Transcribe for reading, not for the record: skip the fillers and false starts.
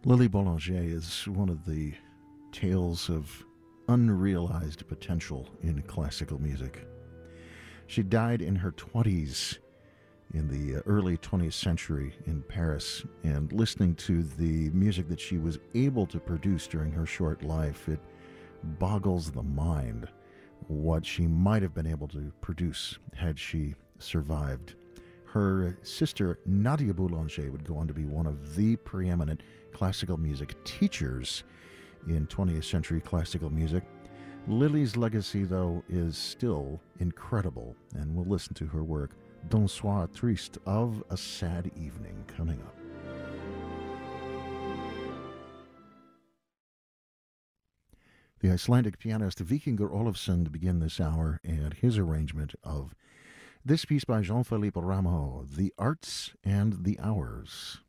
Lily Boulanger is one of the tales of unrealized potential in classical music. She died in her 20s in the early 20th century in Paris, and listening to the music that she was able to produce during her short life, it boggles the mind what she might have been able to produce had she survived. Her sister, Nadia Boulanger, would go on to be one of the preeminent classical music teachers in 20th century classical music. Lily's legacy, though, is still incredible, and we'll listen to her work, D'un soir triste, of a sad evening, coming up. The Icelandic pianist Vikingur Olafsson to begin this hour, and his arrangement of this piece by Jean-Philippe Rameau, The Arts and the Hours.